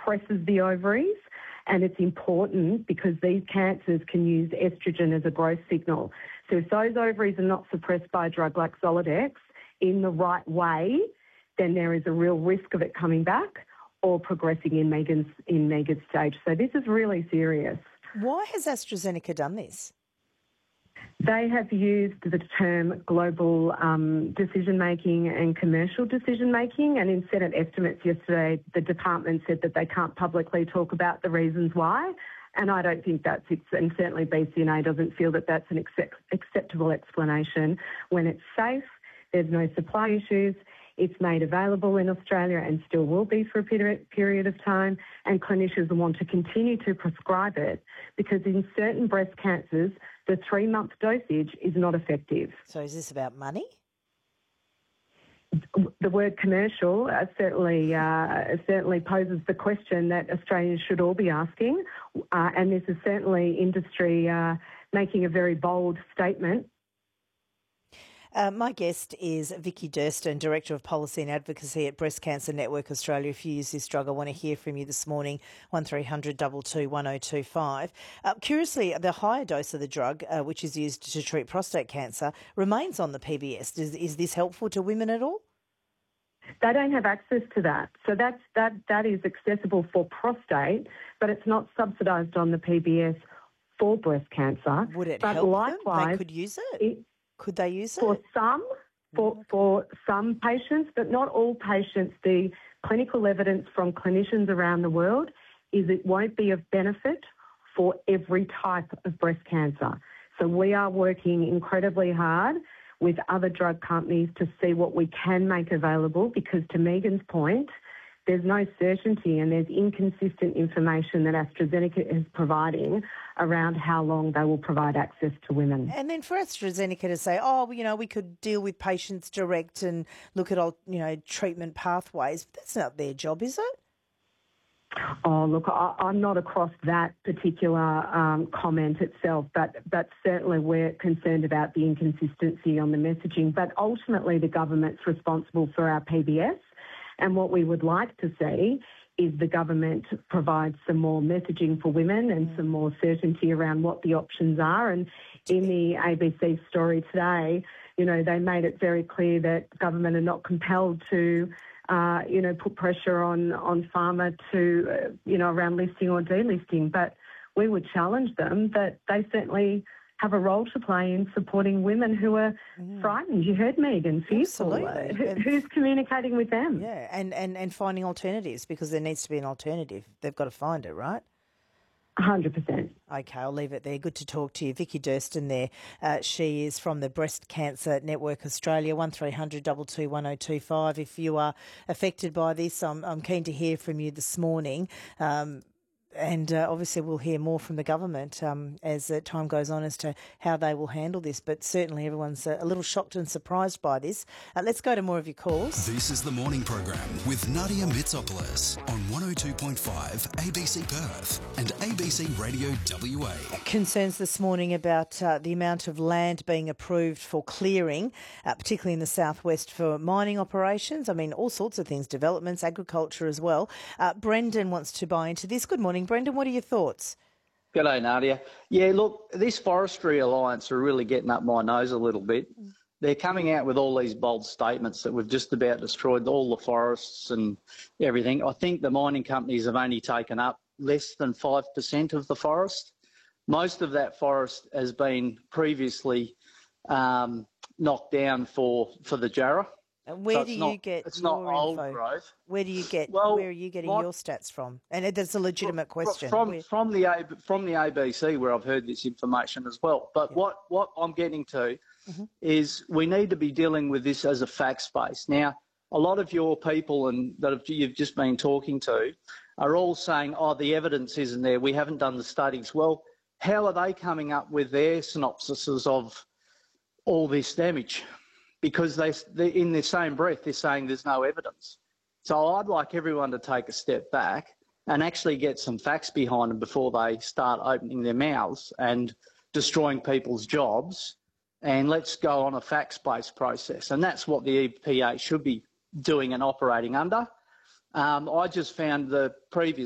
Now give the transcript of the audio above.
suppresses the ovaries, and it's important because these cancers can use estrogen as a growth signal. So if those ovaries are not suppressed by a drug like Zoladex in the right way, then there is a real risk of it coming back or progressing in Megan's stage. So this is really serious. Why has AstraZeneca done this? They have used the term global decision-making and commercial decision-making, and in Senate estimates yesterday, the department said that they can't publicly talk about the reasons why, and I don't think that's it, and certainly BCNA doesn't feel that that's an acceptable explanation. When it's safe, there's no supply issues, it's made available in Australia and still will be for a period of time, and clinicians want to continue to prescribe it because in certain breast cancers, the 3-month dosage is not effective. So is this about money? The word commercial certainly poses the question that Australians should all be asking, and this is certainly industry making a very bold statement. My guest is Vicky Durston, Director of Policy and Advocacy at Breast Cancer Network Australia. If you use this drug, I want to hear from you this morning, 1300 22 1025. Curiously, the higher dose of the drug, which is used to treat prostate cancer, remains on the PBS. Is this helpful to women at all? They don't have access to that. So that is accessible for prostate, but it's not subsidised on the PBS for breast cancer. Would it but help likewise, them? They could use it? Could they use it? For some patients, but not all patients. The clinical evidence from clinicians around the world is it won't be of benefit for every type of breast cancer. So we are working incredibly hard with other drug companies to see what we can make available because, to Megan's point, there's no certainty and there's inconsistent information that AstraZeneca is providing around how long they will provide access to women. And then for AstraZeneca to say, we could deal with patients direct and look at, treatment pathways, but that's not their job, is it? Oh, look, I'm not across that particular comment itself, but certainly we're concerned about the inconsistency on the messaging. But ultimately the government's responsible for our PBS. And what we would like to see is the government provide some more messaging for women and some more certainty around what the options are. And in the ABC story today, they made it very clear that government are not compelled to, put pressure on pharma to, around listing or delisting. But we would challenge them that they certainly have a role to play in supporting women who are frightened. You heard Megan, fearful. Absolutely. Who's communicating with them? Yeah, and finding alternatives because there needs to be an alternative. They've got to find it, right? 100%. Okay, I'll leave it there. Good to talk to you. Vicky Durston there. She is from the Breast Cancer Network Australia, 1300 22 1025. If you are affected by this, I'm keen to hear from you this morning. And obviously we'll hear more from the government as time goes on as to how they will handle this. But certainly everyone's a little shocked and surprised by this. Let's go to more of your calls. This is the morning program with Nadia Mitsopoulos on 102.5 ABC Perth and ABC Radio WA. Concerns this morning about the amount of land being approved for clearing, particularly in the southwest for mining operations. I mean, all sorts of things, developments, agriculture as well. Brendan wants to buy into this. Good morning, Brendan. What are your thoughts? G'day, Nadia. Yeah, look, this Forestry Alliance are really getting up my nose a little bit. They're coming out with all these bold statements that we've just about destroyed all the forests and everything. I think the mining companies have only taken up less than 5% of the forest. Most of that forest has been previously knocked down for the Jarrah. And where do you get it's your not old info? growth. Where do you get? Well, where are you getting your stats from? And that's a legitimate question. From the ABC, where I've heard this information as well. But what I'm getting to is we need to be dealing with this as a fact space. Now, a lot of your people and you've just been talking to are all saying, "Oh, the evidence isn't there. We haven't done the studies." Well, how are they coming up with their synopsises of all this damage? Because they in the same breath, they're saying there's no evidence. So I'd like everyone to take a step back and actually get some facts behind them before they start opening their mouths and destroying people's jobs. And let's go on a facts-based process. And that's what the EPA should be doing and operating under. I just found the previous